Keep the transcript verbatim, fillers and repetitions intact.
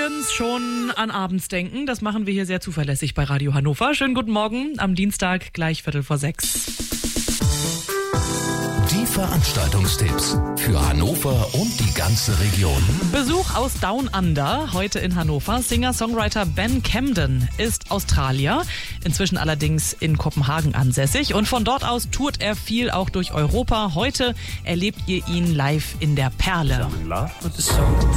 uns schon an abends denken. Das machen wir hier sehr zuverlässig bei Radio Hannover. Schönen guten Morgen am Dienstag, gleich Viertel vor sechs. Die Veranstaltungstipps für Hannover und die ganze Region. Besuch aus Down Under, heute in Hannover. Singer-Songwriter Ben Camden ist Australier, inzwischen allerdings in Kopenhagen ansässig. Und von dort aus tourt er viel auch durch Europa. Heute erlebt ihr ihn live in der Perle. I'm in love with the soul